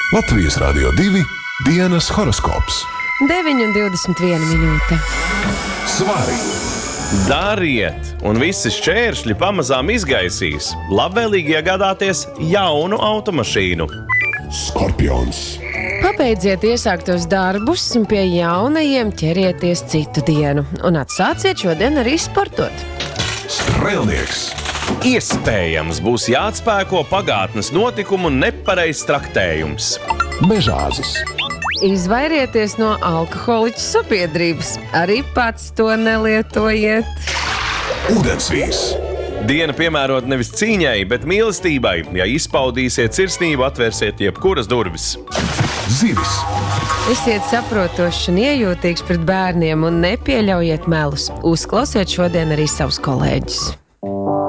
Latvijas Radio 2 dienas horoskops. 9,21 minūte. Svari! Dariet, un visi šķēršļi pamazām izgaisīs. Labvēlīgi iegādāties jaunu automašīnu. Skorpions! Pabeidziet iesāktos darbus un pie jaunajiem ķerieties citu dienu. Un atsāciet šodien arī sportot. Strēlnieks! Iespējams būs jāatspēko pagātnes notikumu nepareizs traktējums. Mežāzis! Izvairieties no alkoholiķu sabiedrības. Arī pats to nelietojiet. Ūdensvīrs! Diena piemērot nevis cīņai, bet mīlestībai. Ja izpaudīsiet sirsnību, atvērsiet jebkuras durvis. Zivis! Esiet saprotošs un iejūtīgs pret bērniem un nepieļaujiet melus. Uzklausiet šodien arī savus kolēģus.